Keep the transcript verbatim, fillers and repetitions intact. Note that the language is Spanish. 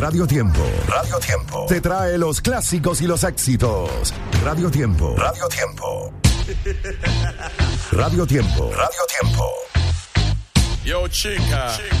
Radio Tiempo. Radio Tiempo. Te trae los clásicos y los éxitos. Radio Tiempo. Radio Tiempo. Radio Tiempo. Radio Tiempo. Yo, chica. chica.